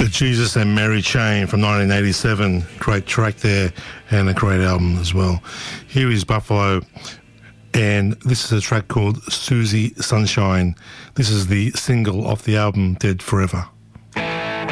to Jesus and Mary Chain from 1987. Great track there and a great album as well. Here is Buffalo, and this is a track called Susie Sunshine. This is the single off the album Dead Forever.